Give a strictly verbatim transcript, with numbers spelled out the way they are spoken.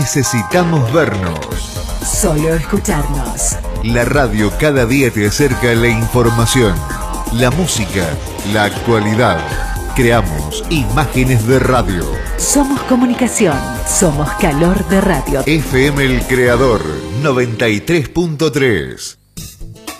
Necesitamos vernos. Solo escucharnos. La radio cada día te acerca la información, la música, la actualidad. Creamos imágenes de radio. Somos comunicación. Somos calor de radio. F M El Creador noventa y tres punto tres.